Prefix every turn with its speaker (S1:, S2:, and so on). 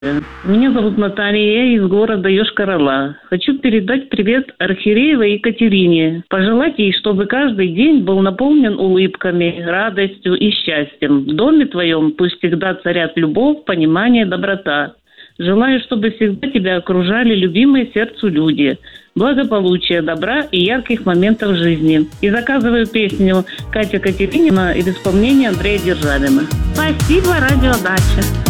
S1: Меня зовут Наталья, я из города Йошкар-Ола. Хочу передать привет архиереевой Екатерине. Пожелать ей, чтобы каждый день был наполнен улыбками, радостью и счастьем. В доме твоем пусть всегда царят любовь, понимание, доброта. Желаю, чтобы всегда тебя окружали любимые сердцу люди. Благополучия, добра и ярких моментов жизни. И заказываю песню Катя Катеринина и в исполнении Андрея Державина.
S2: Спасибо, радиодача.